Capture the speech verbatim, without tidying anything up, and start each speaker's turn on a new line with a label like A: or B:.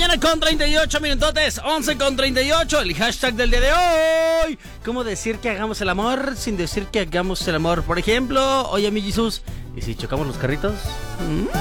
A: mañana con treinta y ocho minutotes, once con treinta y ocho, el hashtag del día de hoy. ¿Cómo decir que hagamos el amor sin decir que hagamos el amor? Por ejemplo, oye mi Jesús, ¿y si chocamos los carritos? ¿Mm?